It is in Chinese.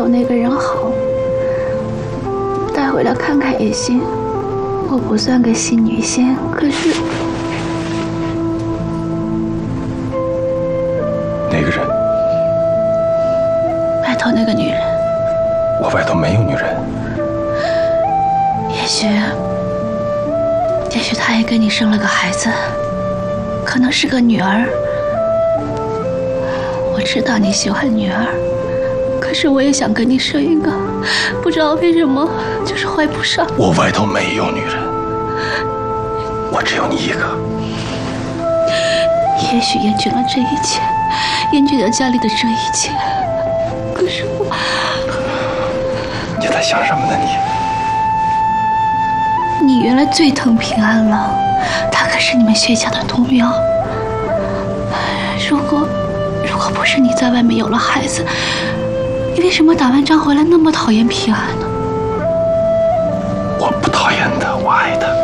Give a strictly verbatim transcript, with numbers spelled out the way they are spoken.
那个人好，带回来看看也行。我不算个新女仙，可是哪个人？ 外头那个女人。 我外头没有女人。 也许，也许她也跟你生了个孩子，可能是个女儿。我知道你喜欢女儿，可是我也想跟你生一个，不知道为什么就是怀不上。 我外头没有女人，我只有你一个。 也许厌倦了这一切，厌倦了家里的这一切，可是我…… 你在想什么呢？ 你你原来最疼平安了，他可是你们薛家的独苗。如果如果不是你在外面有了孩子，你为什么打完仗回来那么讨厌平安呢？ 我不讨厌他，我爱他。